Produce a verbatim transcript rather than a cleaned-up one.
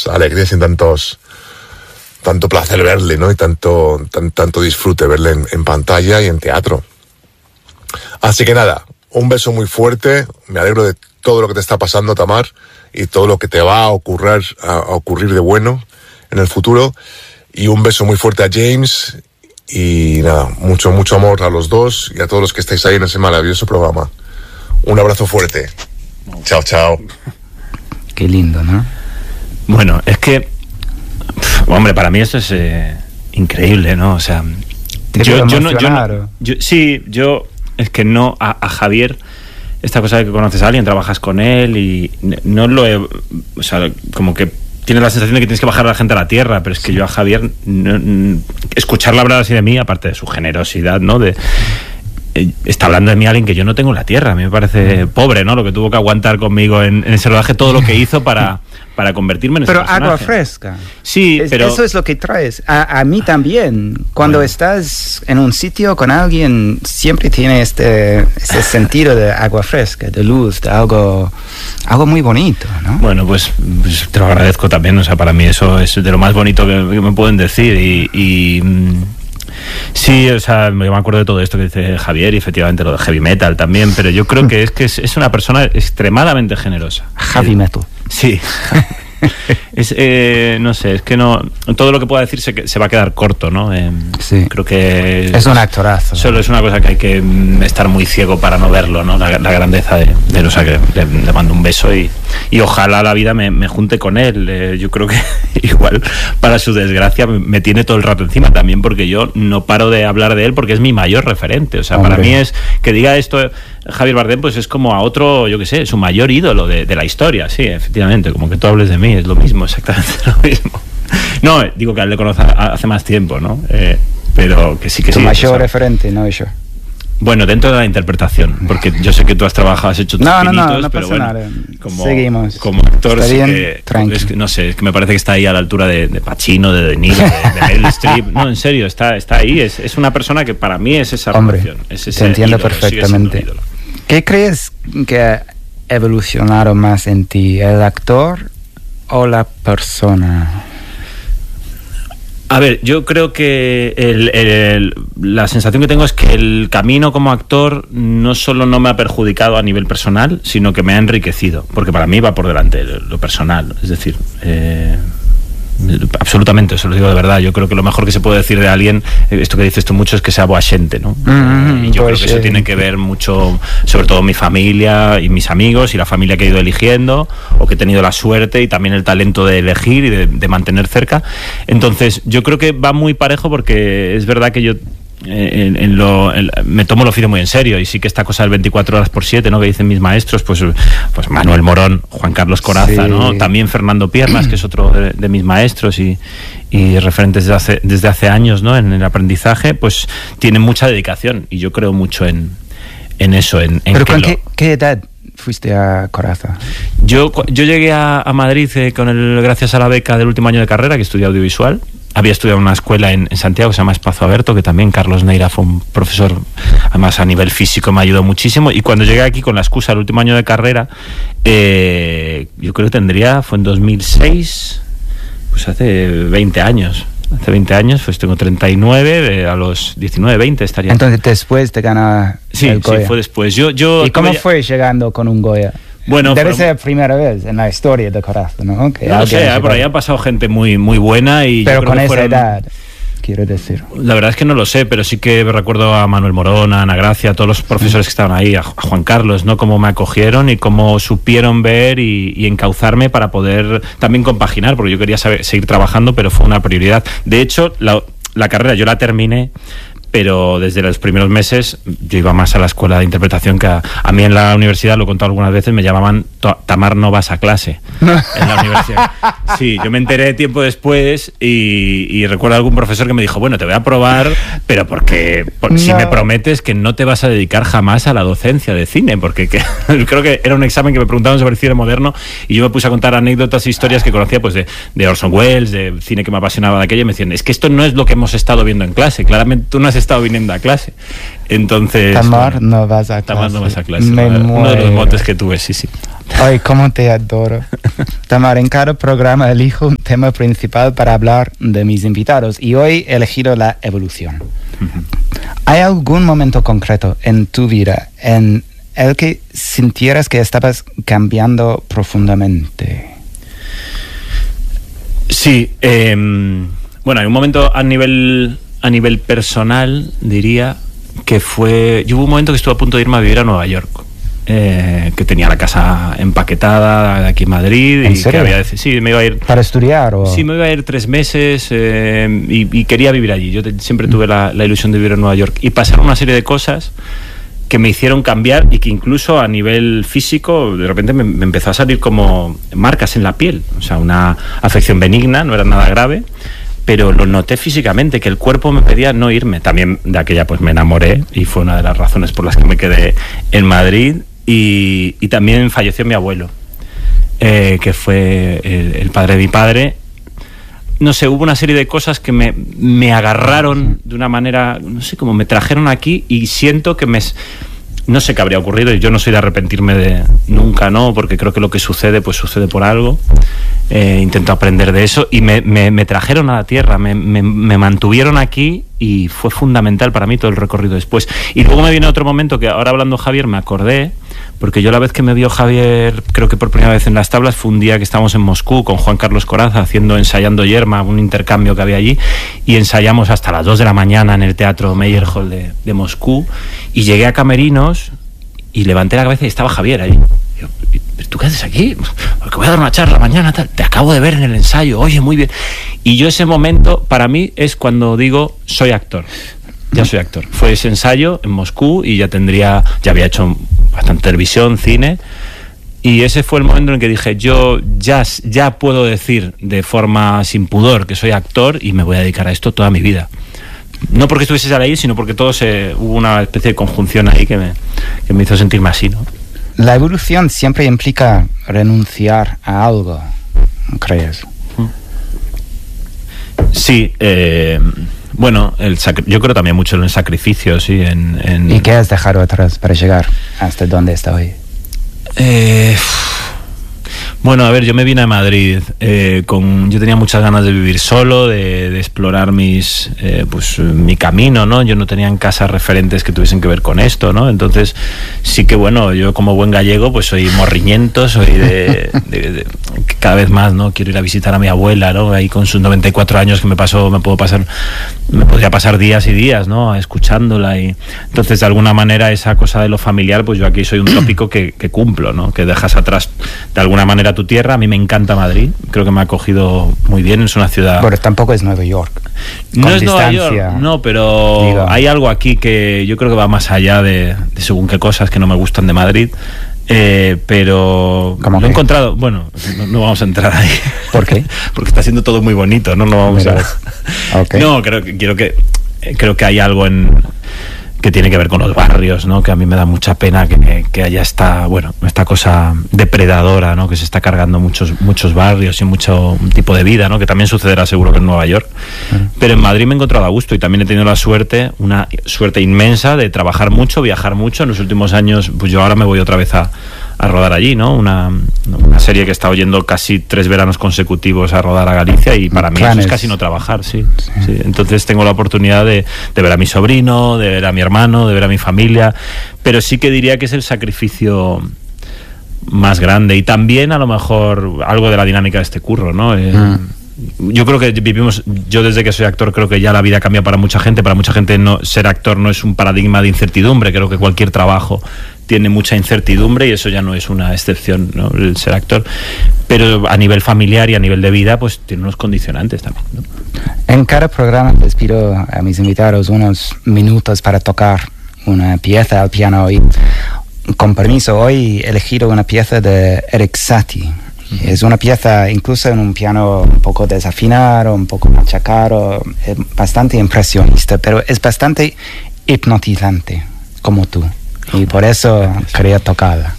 alegrías y tantos, tanto placer verle, ¿no? Y tanto, tan, tanto disfrute verle en, en pantalla y en teatro. Así que nada, un beso muy fuerte, me alegro de todo lo que te está pasando, Tamar, y todo lo que te va a ocurrir, a ocurrir de bueno en el futuro, y un beso muy fuerte a James, y nada, mucho, mucho amor a los dos y a todos los que estáis ahí en ese maravilloso programa. Un abrazo fuerte. Chao, chao. Qué lindo, ¿no? Bueno, es que, pff, hombre, para mí esto es eh, increíble, ¿no? O sea, Te yo, veo yo, no, yo, no, emocionado. yo, sí, yo, es que no, a, a Javier, esta cosa de que conoces a alguien, trabajas con él y no lo he, o sea, como que tienes la sensación de que tienes que bajar a la gente a la tierra, pero es que yo a Javier, no, no, escucharla hablar así de mí, aparte de su generosidad, ¿no? De, eh, está hablando de mí alguien que yo no tengo en la tierra. A mí me parece pobre, ¿no? Lo que tuvo que aguantar conmigo en, en ese rodaje, todo lo que hizo para, para convertirme en ese Pero personaje. agua fresca. Sí, Es- pero... Eso es lo que traes. A, a mí también. Cuando Bueno. estás en un sitio con alguien, siempre tiene este, este sentido de agua fresca, de luz, de algo, algo muy bonito, ¿no? Bueno, pues, pues te lo agradezco también, o sea, para mí eso es de lo más bonito que, que me pueden decir y, y mm, sí, o sea, me acuerdo de todo esto que dice Javier y efectivamente lo de heavy metal también, pero yo creo que es que es, es una persona extremadamente generosa. Heavy Eh, metal. Sí. Es, eh, no sé, es que no, todo lo que pueda decir se, que- se va a quedar corto, ¿no? Eh, Sí. Creo que Es un actorazo. solo es una cosa que hay que mm, estar muy ciego para no verlo, ¿no? La, la grandeza de, de o sea, que le, le mando un beso y, y ojalá la vida me, me junte con él. Eh, yo creo que igual, para su desgracia, me, me tiene todo el rato encima también, porque yo no paro de hablar de él porque es mi mayor referente. O sea, Hombre. para mí es que diga esto Javier Bardem, pues es como a otro, yo qué sé, su mayor ídolo de, de la historia. Sí, efectivamente, como que tú hables de mí, es lo mismo, exactamente lo mismo. No, eh, digo que a él le conozco a- hace más tiempo, ¿no? Eh, pero que sí que Tu sí. mayor o sea, referente, no yo. bueno, dentro de la interpretación, porque yo sé que tú has trabajado, has hecho tus No, no, no, pinitos, no pero pasa bueno, nada. como, Seguimos. como actor, Está sí bien, que, tranqui. es que, no sé, es que me parece que está ahí a la altura de, de Pacino, de De Niro, de, de Meryl Streep. No, en serio, está, está ahí. Es, es una persona que para mí es esa Hombre, relación. Es ese te entiendo ídolo, sigue siendo perfectamente. un ídolo. ¿Qué crees que ha evolucionado más en ti, el actor o la persona? A ver, yo creo que el, el- la sensación que tengo es que el camino como actor no solo no me ha perjudicado a nivel personal, sino que me ha enriquecido, porque para mí va por delante lo, lo personal. Es decir, eh, absolutamente, eso lo digo de verdad. Yo creo que lo mejor que se puede decir de alguien, eh, esto que dices tú mucho, es que sea boa xente, ¿no? Mm, y yo boa creo que eso xente. tiene que ver mucho, sobre todo mi familia y mis amigos y la familia que he ido eligiendo o que he tenido la suerte y también el talento de elegir y de, de mantener cerca. Entonces yo creo que va muy parejo, porque es verdad que yo eh, en, en lo, en- me tomo el oficio muy en serio, y sí que esta cosa del veinticuatro horas por siete, ¿no?, que dicen mis maestros, pues, pues Manuel Morón, Juan Carlos Corazza, Sí. ¿no?, también Fernando Piernas, que es otro de, de mis maestros y, y referentes desde hace, desde hace años, ¿no?, en el aprendizaje, pues tienen mucha dedicación, y yo creo mucho en, en eso, en, en ¿Pero que con lo- qué, qué edad fuiste a Corazza? yo, cu- yo llegué a, a Madrid eh, con el, gracias a la beca del último año de carrera, que estudié audiovisual. Había estudiado en una escuela en, en Santiago que se llama Espacio Aberto, que también Carlos Neira fue un profesor, además a nivel físico me ayudó muchísimo. Y cuando llegué aquí con la excusa del último año de carrera, eh, yo creo que tendría, fue en dos mil seis, pues hace veinte años. Hace veinte años, pues tengo treinta y nueve, eh, a los diecinueve, veinte estaría. Entonces después de ganar sí, el Goya. sí, fue después. Yo, yo ¿Y cómo tuve- fue llegando con un Goya? Bueno, Debe fueron- ser la primera vez en la historia de Corazza, ¿no? Que No lo alguien sé, ha eh, por ahí llegado. ha pasado gente muy, muy buena y Pero yo creo con que esa fueron- edad, quiero decir. La verdad es que no lo sé, pero sí que recuerdo a Manuel Morón, a Ana Gracia, a todos los profesores que estaban ahí, a Ju- a Juan Carlos, ¿no?, cómo me acogieron y cómo supieron ver y, y encauzarme para poder también compaginar, porque yo quería saber- seguir trabajando, pero fue una prioridad. De hecho, la, la carrera yo la terminé, pero desde los primeros meses yo iba más a la escuela de interpretación que a, a mí en la universidad, lo he contado algunas veces, me llamaban "To- Tamar, no vas a clase" en la universidad. Sí, yo me enteré tiempo después y, y recuerdo algún profesor que me dijo, bueno, te voy a probar, pero porque por- si No. me prometes que no te vas a dedicar jamás a la docencia de cine, porque que- creo que era un examen que me preguntaban sobre cine moderno y yo me puse a contar anécdotas e historias que conocía, pues de, de Orson Welles, de cine que me apasionaba de aquello, y me decían, es que esto no es lo que hemos estado viendo en clase, claramente tú no has estado viniendo a clase. Entonces, Tamar, bueno, no vas a clase. Tamar no vas a clase. Me Uno de los muero. motes que tuve, sí, sí. Ay, cómo te adoro. Tamar, en cada programa elijo un tema principal para hablar de mis invitados y hoy he elegido la evolución. Uh-huh. ¿Hay algún momento concreto en tu vida en el que sintieras que estabas cambiando profundamente? Sí, eh, bueno, hay un momento a nivel, a nivel personal, diría, que fue... Yo hubo un momento que estuve a punto de irme a vivir a Nueva York. Eh, que tenía la casa empaquetada aquí en Madrid. ¿En y serio? Que había, sí, me iba a ir... ¿Para estudiar? O... Sí, me iba a ir tres meses eh, y, y quería vivir allí. Yo te, siempre tuve la, la ilusión de vivir en Nueva York. Y pasaron una serie de cosas que me hicieron cambiar y que incluso a nivel físico de repente me, me empezó a salir como marcas en la piel. O sea, una afección benigna, no era nada grave, pero lo noté físicamente, que el cuerpo me pedía no irme. También de aquella pues me enamoré y fue una de las razones por las que me quedé en Madrid. Y, y también falleció mi abuelo, eh, que fue el, el padre de mi padre. No sé, hubo una serie de cosas que me, me agarraron de una manera, no sé, como me trajeron aquí y siento que me... No sé qué habría ocurrido y yo no soy de arrepentirme de nunca, ¿no? Porque creo que lo que sucede, pues sucede por algo. Eh, intento aprender de eso y me, me, me trajeron a la tierra, me, me, me mantuvieron aquí y fue fundamental para mí todo el recorrido después. Y luego me viene otro momento que ahora hablando Javier me acordé, porque yo la vez que me vio Javier, creo que por primera vez en las tablas, fue un día que estábamos en Moscú con Juan Carlos Corazza haciendo Ensayando Yerma, un intercambio que había allí, y ensayamos hasta las dos de la mañana en el Teatro Meyerhold de, de Moscú, y llegué a Camerinos y levanté la cabeza y estaba Javier ahí. Yo, ¿tú qué haces aquí? Porque voy a dar una charla mañana, tal. Te acabo de ver en el ensayo, oye, muy bien. Y yo ese momento, para mí, es cuando digo, soy actor. Ya soy actor. Fue ese ensayo en Moscú y ya tendría, ya había hecho bastante televisión, cine, y ese fue el momento en el que dije, yo ya, ya puedo decir de forma sin pudor que soy actor y me voy a dedicar a esto toda mi vida. No porque estuviese ahí, sino porque todo se, hubo una especie de conjunción ahí que me, que me hizo sentirme así, ¿no? La evolución siempre implica renunciar a algo, ¿crees? Sí, eh, bueno, el sacri- yo creo también mucho en el sacrificio, sí. En, en... ¿Y qué has dejado atrás para llegar hasta donde está hoy? Eh, bueno, a ver, yo me vine a Madrid eh, con, yo tenía muchas ganas de vivir solo, de, de explorar mis, eh, pues mi camino, ¿no? Yo no tenía en casa referentes que tuviesen que ver con esto, ¿no? Entonces sí que bueno, yo como buen gallego, pues soy morriñento, soy de, de, de cada vez más, ¿no? Quiero ir a visitar a mi abuela, ¿no? Ahí con sus noventa y cuatro años que me pasó, me puedo pasar, me podría pasar días y días, ¿no? Escuchándola y entonces de alguna manera esa cosa de lo familiar, pues yo aquí soy un tópico que, que cumplo, ¿no? Que dejas atrás de alguna manera tu tierra. A mí me encanta Madrid, creo que me ha acogido muy bien, es una ciudad... Pero tampoco es Nueva York. No es Nueva York, no, pero digo, hay algo aquí que yo creo que va más allá de, de según qué cosas que no me gustan de Madrid, eh, pero lo he encontrado, bueno, no, no vamos a entrar ahí. ¿Por qué? Porque está siendo todo muy bonito, no, no vamos Mira, a... okay. No, creo que, quiero que, creo que hay algo en... que tiene que ver con los barrios, ¿no? Que a mí me da mucha pena que, que haya esta, bueno, esta cosa depredadora, ¿no? Que se está cargando muchos muchos barrios y mucho tipo de vida, ¿no? Que también sucederá seguro que en Nueva York. Uh-huh. Pero en Madrid me he encontrado a gusto y también he tenido la suerte, una suerte inmensa de trabajar mucho, viajar mucho. En los últimos años, pues yo ahora me voy otra vez a, a rodar allí, ¿no? Una, una serie que he estado yendo casi tres veranos consecutivos a rodar a Galicia y para mí Planes. Eso es casi no trabajar, sí. sí. sí. Entonces tengo la oportunidad de, de ver a mi sobrino, de ver a mi hermano, de ver a mi familia, pero sí que diría que es el sacrificio más grande y también a lo mejor algo de la dinámica de este curro, ¿no? Eh, mm. Yo creo que vivimos, yo desde que soy actor creo que ya la vida cambia para mucha gente, para mucha gente no, ser actor no es un paradigma de incertidumbre, creo que cualquier trabajo tiene mucha incertidumbre y eso ya no es una excepción, ¿no? El ser actor, pero a nivel familiar y a nivel de vida pues tiene unos condicionantes también, ¿no? En cada programa les pido a mis invitados unos minutos para tocar una pieza al piano y con permiso hoy he elegido una pieza de Erik Satie. Es una pieza incluso en un piano un poco desafinado, un poco machacado, bastante impresionista, pero es bastante hipnotizante como tú y por eso quería tocarla.